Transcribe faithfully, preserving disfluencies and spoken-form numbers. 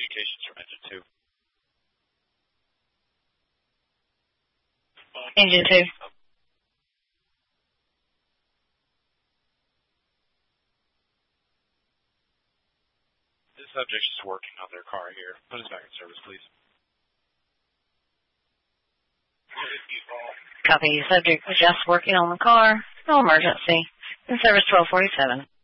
communications from engine two. Engine two. The subject's just working on their car here. Put us back in service, please. Copy. Subject was just working on the car. No emergency. In service twelve forty-seven.